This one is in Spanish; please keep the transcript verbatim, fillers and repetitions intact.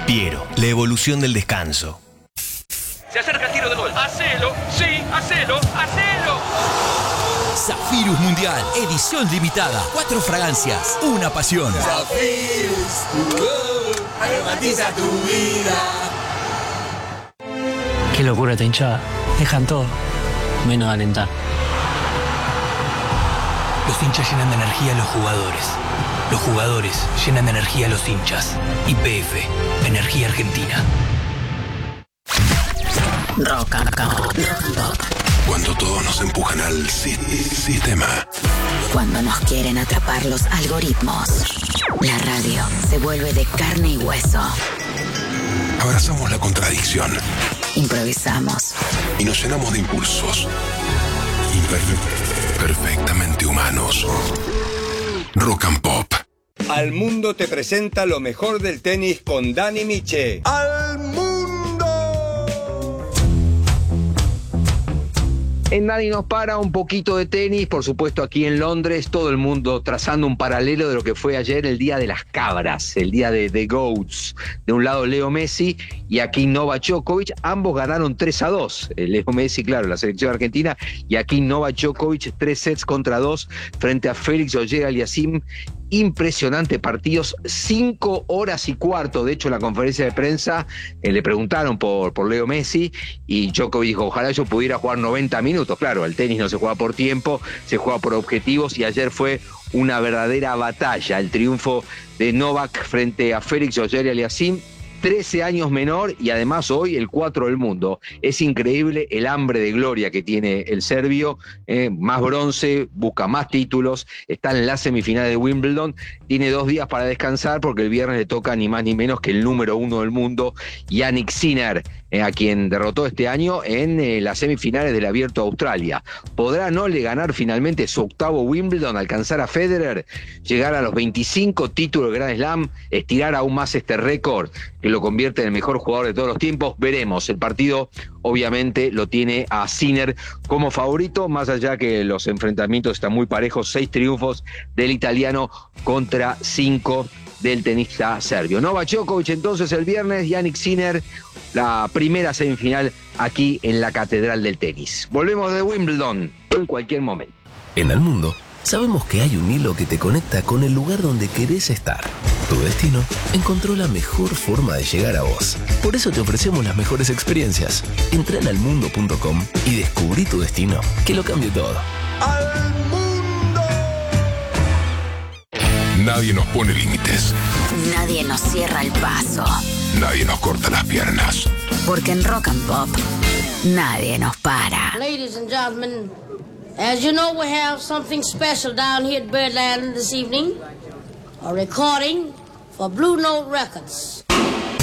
Piero, la evolución del descanso. Se acerca el tiro de gol. ¡Hacelo! ¡Sí! ¡Hacelo! ¡Hacelo! Zafirus Mundial, edición limitada. Cuatro fragancias, una pasión. Zafirus, tu gol, aromatiza tu vida. Qué locura esta hinchada. Dejan todo, menos alentar. Los hinchas llenan de energía a los jugadores. Los jugadores llenan de energía a los hinchas. Y P F, Energía Argentina. Rock and Pop. Cuando todos nos empujan al si sistema. Cuando nos quieren atrapar los algoritmos. La radio se vuelve de carne y hueso. Abrazamos la contradicción. Improvisamos. Y nos llenamos de impulsos. Imperfe- perfectamente humanos. Rock and Pop. Al Mundo te presenta lo mejor del tenis con Dani Miche. ¡Al Mundo! En Nadie Nos Para, un poquito de tenis, por supuesto aquí en Londres, todo el mundo trazando un paralelo de lo que fue ayer el Día de las Cabras, el Día de The Goats. De un lado Leo Messi y aquí Novak Djokovic, ambos ganaron tres a dos. Leo Messi, claro, la selección argentina, y aquí Novak Djokovic, tres sets contra dos frente a Félix Auger-Aliassime. Impresionante partidos, cinco horas y cuarto. De hecho, en la conferencia de prensa eh, le preguntaron por, por Leo Messi y Djokovic dijo, ojalá yo pudiera jugar noventa minutos. Claro, el tenis no se juega por tiempo, se juega por objetivos y ayer fue una verdadera batalla. El triunfo de Novak frente a Félix Auger-Aliassime, trece años menor y además hoy el cuatro del mundo. Es increíble el hambre de gloria que tiene el serbio, eh, más bronce, busca más títulos, está en la semifinal de Wimbledon, tiene dos días para descansar porque el viernes le toca ni más ni menos que el número uno del mundo, Jannik Sinner, eh, a quien derrotó este año en eh, las semifinales del Abierto de Australia. ¿Podrá no le ganar finalmente su octavo Wimbledon, alcanzar a Federer, llegar a los veinticinco títulos de Grand Slam, estirar aún más este récord que lo convierte en el mejor jugador de todos los tiempos? Veremos. El partido obviamente lo tiene a Sinner como favorito, más allá que los enfrentamientos están muy parejos, seis triunfos del italiano contra cinco del tenista serbio. Novak Djokovic entonces el viernes, Jannik Sinner, la primera semifinal aquí en la Catedral del Tenis. Volvemos de Wimbledon en cualquier momento. En el mundo sabemos que hay un hilo que te conecta con el lugar donde querés estar. Tu destino encontró la mejor forma de llegar a vos. Por eso te ofrecemos las mejores experiencias. Entra en almundo punto com y descubrí tu destino, que lo cambie todo. ¡Al Mundo! Nadie nos pone límites. Nadie nos cierra el paso. Nadie nos corta las piernas. Porque en Rock and Pop nadie nos para. Ladies and gentlemen, as you know, we have something special down here at Birdland this evening. A recording for Blue Note Records.